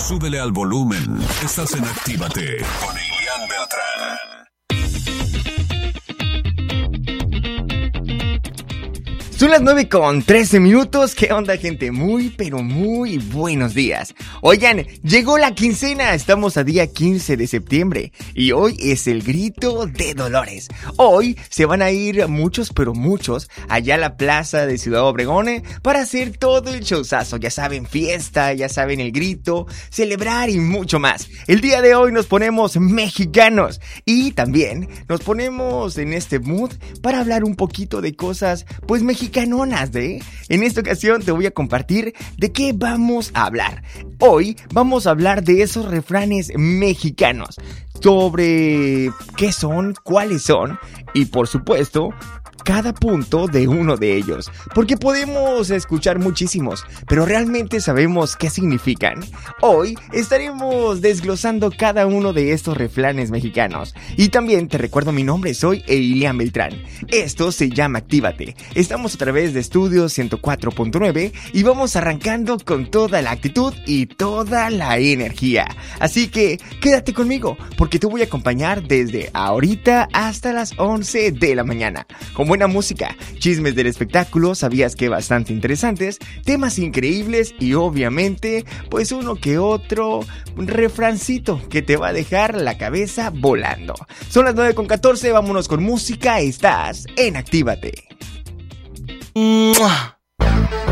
Súbele al volumen. Estás en Actívate con Ilian Beltrán. Son las 9:13. ¿Qué onda, gente? Muy, pero muy buenos días. Oigan, llegó la quincena. Estamos a día 15 de septiembre y hoy es el grito de Dolores. Hoy se van a ir muchos, pero muchos, allá a la plaza de Ciudad Obregón para hacer todo el showzazo. Ya saben, fiesta, ya saben, el grito, celebrar y mucho más. El día de hoy nos ponemos mexicanos y también nos ponemos en este mood para hablar un poquito de cosas, pues, mexicanonas, En esta ocasión te voy a compartir de qué vamos a hablar. Hoy vamos a hablar de esos refranes mexicanos, sobre qué son, cuáles son y, por supuesto, cada punto de uno de ellos, porque podemos escuchar muchísimos, pero ¿realmente sabemos qué significan? Hoy estaremos desglosando cada uno de estos refranes mexicanos. Y también te recuerdo mi nombre, soy Ilian Beltrán. Esto se llama Actívate. Estamos a través de Estudio 104.9 y vamos arrancando con toda la actitud y toda la energía. Así que quédate conmigo, porque te voy a acompañar desde ahorita hasta las 11 de la mañana. Con buena música, chismes del espectáculo, sabías que bastante interesantes, temas increíbles y obviamente, pues uno que otro refrancito que te va a dejar la cabeza volando. Son las 9:14, vámonos con música, estás en Actívate.